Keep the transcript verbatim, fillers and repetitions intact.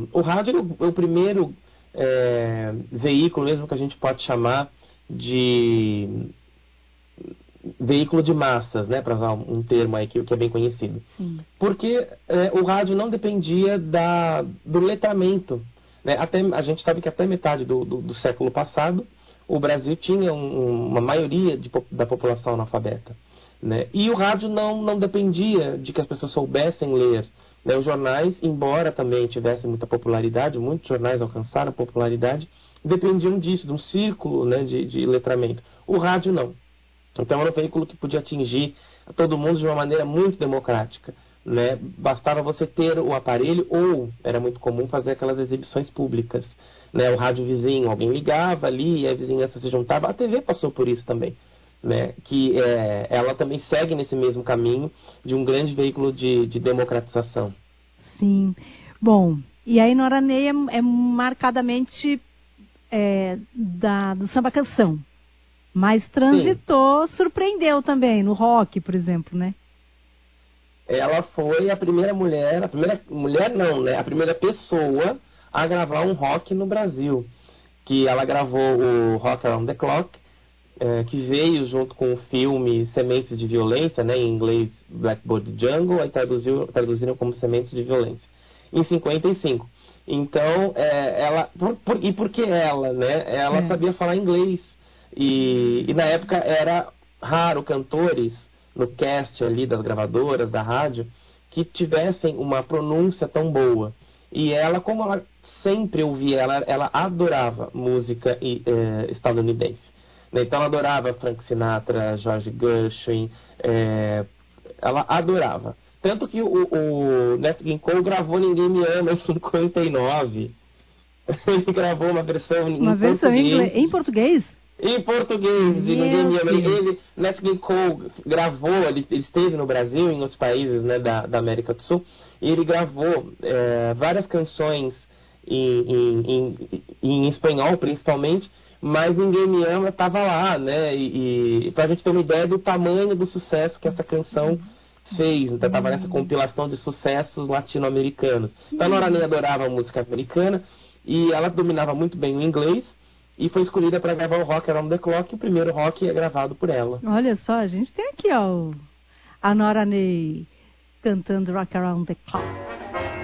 o rádio é o, o primeiro é, veículo mesmo que a gente pode chamar de veículo de massas, né, para usar um termo aí que, que é bem conhecido. Sim. Porque é, o rádio não dependia da, do letramento. Né? Até, a gente sabe que até metade do, do, do século passado, o Brasil tinha um, uma maioria de, da população analfabeta. Né? E o rádio não, não dependia de que as pessoas soubessem ler. Né? Os jornais, embora também tivessem muita popularidade, muitos jornais alcançaram popularidade, dependiam disso, de um círculo, né, de, de letramento. O rádio não. Então era um veículo que podia atingir todo mundo de uma maneira muito democrática. Né? Bastava você ter o aparelho ou era muito comum fazer aquelas exibições públicas. Né? O rádio vizinho, alguém ligava ali e a vizinhança se juntava. A T V passou por isso também. Né? Que é, ela também segue nesse mesmo caminho de um grande veículo de, de democratização. Sim. Bom, e aí Nora Ney é, é marcadamente é, da, do samba-canção. Mas transitou, Sim. surpreendeu também no rock, por exemplo, né? Ela foi a primeira mulher, a primeira mulher não, né? A primeira pessoa a gravar um rock no Brasil. Que ela gravou o Rock Around the Clock, é, que veio junto com o filme Sementes de Violência, né? Em inglês Blackbird Jungle, aí traduziu, traduziram como Sementes de Violência, em cinquenta e cinco. Então, é, ela... Por, por, e por que ela, né? Ela é. sabia falar inglês. E, e na época era raro cantores no cast ali das gravadoras, da rádio, que tivessem uma pronúncia tão boa. E ela, como ela sempre ouvia, ela, ela adorava música e, é, estadunidense. Então ela adorava Frank Sinatra, George Gershwin, é, ela adorava. Tanto que o, o Nat King Cole gravou Ninguém Me Ama em cinquenta e nove. Ele gravou uma versão uma em versão português. Em português? Em português, e ninguém me ama. Ele, Nat King Cole gravou, ele, ele esteve no Brasil e em outros países, né, da, da América do Sul, e ele gravou é, várias canções em, em, em, em espanhol, principalmente, mas Ninguém Me Ama estava lá, né, e, e pra gente ter uma ideia do tamanho do sucesso que essa canção fez. Então estava nessa compilação de sucessos latino-americanos. Então a Nora Ney adorava a música americana, e ela dominava muito bem o inglês, e foi escolhida para gravar o Rock Around the Clock, e o primeiro rock é gravado por ela. Olha só, a gente tem aqui ó, a Nora Ney cantando Rock Around the Clock.